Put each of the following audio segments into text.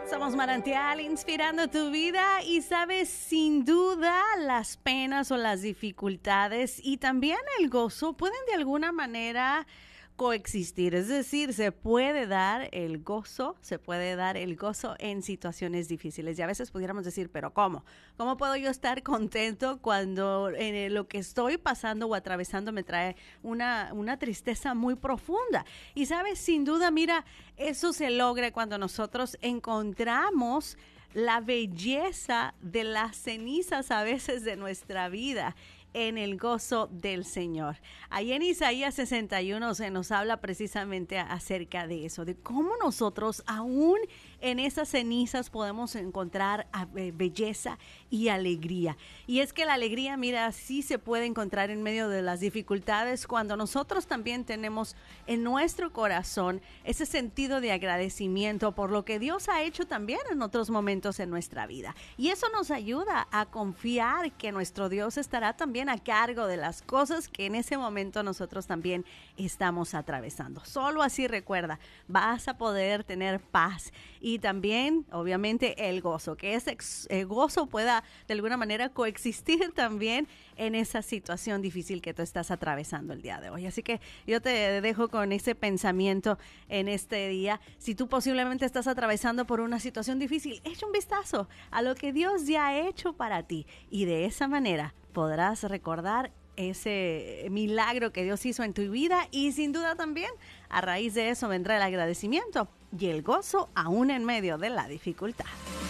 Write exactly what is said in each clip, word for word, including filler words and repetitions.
Somos Manantial, inspirando tu vida y sabes, sin duda, las penas o las dificultades y también el gozo pueden de alguna manera coexistir, es decir, se puede dar el gozo, se puede dar el gozo en situaciones difíciles y a veces pudiéramos decir, pero ¿cómo? ¿Cómo puedo yo estar contento cuando eh, lo que estoy pasando o atravesando me trae una, una tristeza muy profunda? Y sabes, sin duda, mira, eso se logra cuando nosotros encontramos la belleza de las cenizas a veces de nuestra vida en el gozo del Señor. Ahí en Isaías sesenta y uno se nos habla precisamente acerca de eso, de cómo nosotros aún en esas cenizas podemos encontrar belleza y alegría. Y es que la alegría, mira, sí se puede encontrar en medio de las dificultades cuando nosotros también tenemos en nuestro corazón ese sentido de agradecimiento por lo que Dios ha hecho también en otros momentos en nuestra vida. Y eso nos ayuda a confiar que nuestro Dios estará también a cargo de las cosas que en ese momento nosotros también estamos atravesando. Solo así, recuerda, vas a poder tener paz y también, obviamente, el gozo, que ese el gozo pueda de alguna manera coexistir también en esa situación difícil que tú estás atravesando el día de hoy. Así que yo te dejo con ese pensamiento en este día. Si tú posiblemente estás atravesando por una situación difícil, echa un vistazo a lo que Dios ya ha hecho para ti y de esa manera podrás recordar ese milagro que Dios hizo en tu vida y sin duda también a raíz de eso vendrá el agradecimiento y el gozo aún en medio de la dificultad.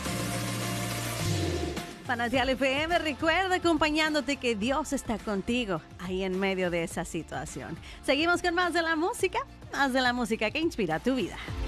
Manantial F M, recuerda acompañándote que Dios está contigo ahí en medio de esa situación. Seguimos con más de la música, más de la música que inspira tu vida.